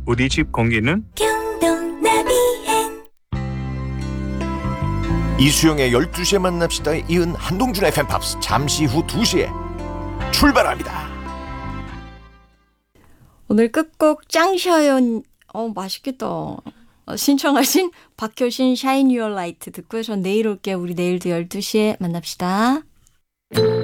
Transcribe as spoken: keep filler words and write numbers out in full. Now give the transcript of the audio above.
우리 집 공기는 경동나비엔 이수영의 열두 시에 만납시다에 이은 한동준의 팬팝스 잠시 후 두 시에 출발합니다. 오늘 끝곡 짱샤연 어 맛있겠다. 어, 신청하신 박효신 샤인 유어 라이트 듣고요. 전 내일 올게요. 우리 내일도 열두 시에 만납시다.